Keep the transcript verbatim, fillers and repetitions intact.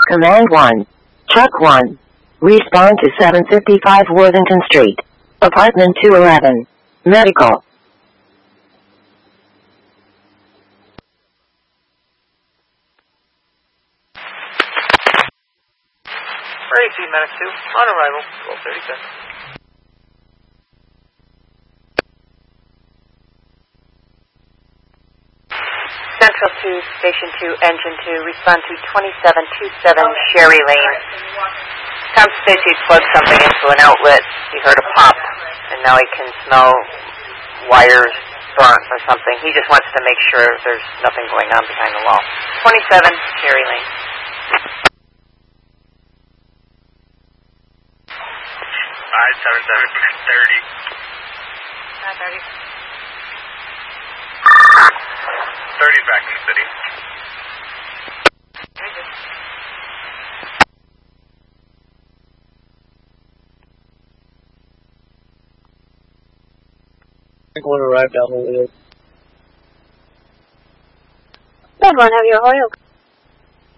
Command one. Chuck one. Respond to seven fifty-five Worthington Street. Apartment two eleven. Medical. A C Medic two, on arrival, twelve thirty-six. Central two, Station two, Engine two, respond to twenty-seven twenty-seven Sherry Lane. Tom Stacy plugged something into an outlet. He heard a pop, and now he can smell wires burnt or something. He just wants to make sure there's nothing going on behind the wall. twenty-seven Sherry Lane. five seven seven thirty. five thirty. thirty back in the city. I think one arrived down the way. Good one, have your oil.